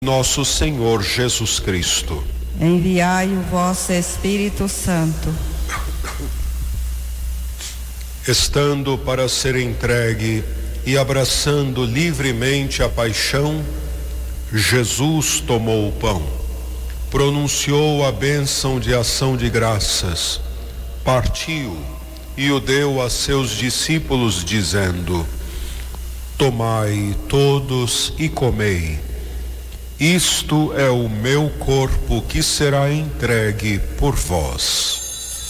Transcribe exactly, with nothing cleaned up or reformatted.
Nosso Senhor Jesus Cristo. Enviai o vosso Espírito Santo. Estando para ser entregue e abraçando livremente a paixão, Jesus tomou o pão, pronunciou a bênção de ação de graças, partiu e o deu a seus discípulos, dizendo: Tomai todos e comei. Isto é o meu corpo que será entregue por vós.